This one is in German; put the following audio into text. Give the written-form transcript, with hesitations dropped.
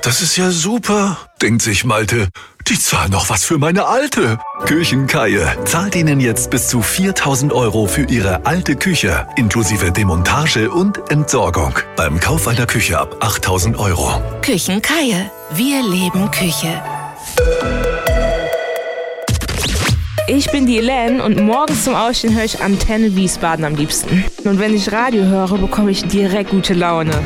Das ist ja super, denkt sich Malte. Die zahlen noch was für meine alte. Küchenkhaie zahlt Ihnen jetzt bis zu 4.000 € für Ihre alte Küche, inklusive Demontage und Entsorgung. Beim Kauf einer Küche ab 8.000 €. Küchenkhaie. Wir leben Küche. Ich bin die Len und morgens zum Aufstehen höre ich Antenne Wiesbaden am liebsten. Und wenn ich Radio höre, bekomme ich direkt gute Laune.